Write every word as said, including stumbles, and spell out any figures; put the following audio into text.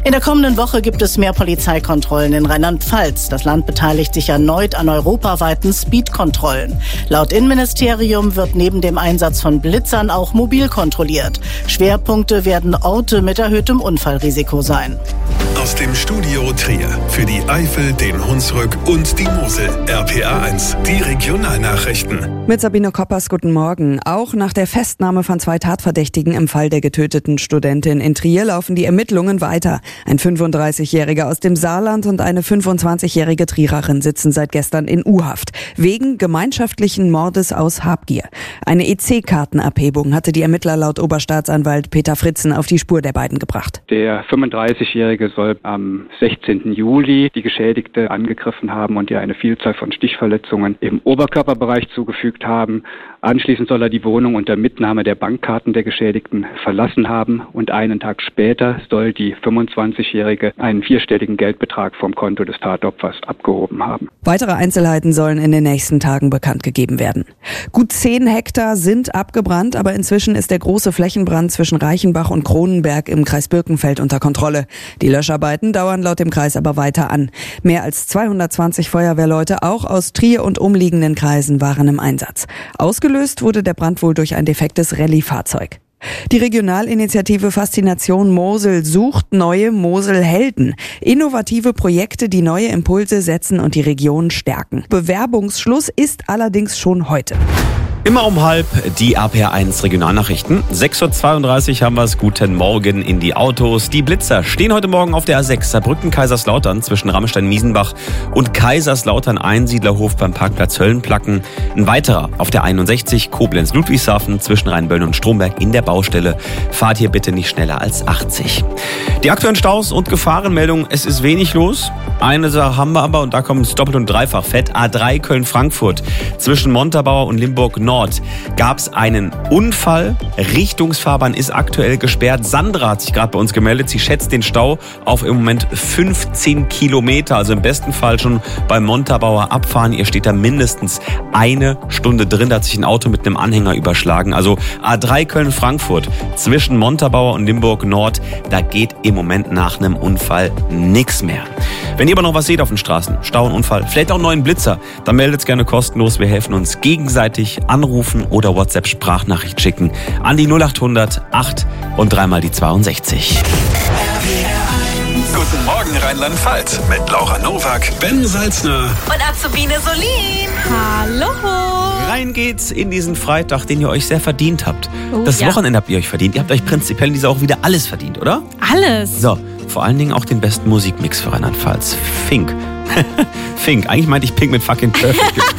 In der kommenden Woche gibt es mehr Polizeikontrollen in Rheinland-Pfalz. Das Land beteiligt sich erneut an europaweiten Speedkontrollen. Laut Innenministerium wird neben dem Einsatz von Blitzern auch mobil kontrolliert. Schwerpunkte werden Orte mit erhöhtem Unfallrisiko sein. Aus dem Studio Trier für die Eifel, den Hunsrück und die Mosel. R P A eins, die Regionalnachrichten. Mit Sabine Koppers, guten Morgen. Auch nach der Festnahme von zwei Tatverdächtigen im Fall der getöteten Studentin in Trier laufen die Ermittlungen weiter. Ein fünfunddreißigjähriger aus dem Saarland und eine fünfundzwanzigjährige Triererin sitzen seit gestern in U-Haft. Wegen gemeinschaftlichen Mordes aus Habgier. Eine E C-Kartenabhebung hatte die Ermittler laut Oberstaatsanwalt Peter Fritzen auf die Spur der beiden gebracht. Der fünfunddreißigjährige soll am sechzehnten Juli die Geschädigte angegriffen haben und ihr eine Vielzahl von Stichverletzungen im Oberkörperbereich zugefügt haben. Anschließend soll er die Wohnung unter Mitnahme der Bankkarten der Geschädigten verlassen haben und einen Tag später soll die fünfundzwanzigjährige einen vierstelligen Geldbetrag vom Konto des Tatopfers abgehoben haben. Weitere Einzelheiten sollen in den nächsten Tagen bekannt gegeben werden. Gut zehn Hektar sind abgebrannt, aber inzwischen ist der große Flächenbrand zwischen Reichenbach und Kronenberg im Kreis Birkenfeld unter Kontrolle. Die Löscharbeiten dauern laut dem Kreis aber weiter an. Mehr als zweihundertzwanzig Feuerwehrleute, auch aus Trier und umliegenden Kreisen, waren im Einsatz. Ausgelöst wurde der Brand wohl durch ein defektes Rallye-Fahrzeug. Die Regionalinitiative Faszination Mosel sucht neue Mosel-Helden. Innovative Projekte, die neue Impulse setzen und die Region stärken. Bewerbungsschluss ist allerdings schon heute. Immer um halb die R P A eins Regionalnachrichten. sechs Uhr zweiunddreißig haben wir es. Guten Morgen in die Autos. Die Blitzer stehen heute Morgen auf der A sechs Saarbrücken-Kaiserslautern zwischen Rammstein-Miesenbach und Kaiserslautern-Einsiedlerhof beim Parkplatz Höllenplacken. Ein weiterer auf der einundsechzig Koblenz-Ludwigshafen zwischen Rheinböllen und Stromberg in der Baustelle. Fahrt hier bitte nicht schneller als achtzig. Die aktuellen Staus und Gefahrenmeldungen. Es ist wenig los. Eine Sache haben wir aber und da kommt es doppelt und dreifach fett. A drei Köln-Frankfurt zwischen Montabaur und Limburg-Nord gab es einen Unfall. Richtungsfahrbahn ist aktuell gesperrt. Sandra hat sich gerade bei uns gemeldet. Sie schätzt den Stau auf im Moment fünfzehn Kilometer. Also im besten Fall schon beim Montabaur abfahren. Ihr steht da mindestens eine Stunde drin. Da hat sich ein Auto mit einem Anhänger überschlagen. Also A drei Köln-Frankfurt zwischen Montabaur und Limburg-Nord. Da geht im Moment nach einem Unfall nichts mehr. Wenn ihr aber noch was seht auf den Straßen, Stau und Unfall, vielleicht auch einen neuen Blitzer, dann meldet es gerne kostenlos. Wir helfen uns gegenseitig. Anrufen oder WhatsApp-Sprachnachricht schicken an die null acht hundert acht und dreimal die zweiundsechzig. Guten Morgen Rheinland-Pfalz mit Laura Nowak, Ben Salzner und Azubine Solin. Hallo. Rein geht's in diesen Freitag, den ihr euch sehr verdient habt. Oh, das ja. Wochenende habt ihr euch verdient. Ihr habt euch prinzipiell in dieser Woche wieder alles verdient, oder? Alles. So, vor allen Dingen auch den besten Musikmix für Rheinland-Pfalz. Fink. Fink. Eigentlich meinte ich Pink mit fucking Perfect.